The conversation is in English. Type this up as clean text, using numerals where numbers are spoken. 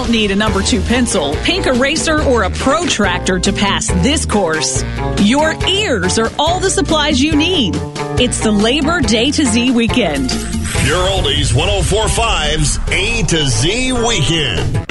don't need a number 2 pencil, pink eraser, or a protractor to pass this course. Your ears are all the supplies you need. It's the Labor Day to Z weekend. Pure Oldies 104.5's A to Z Weekend.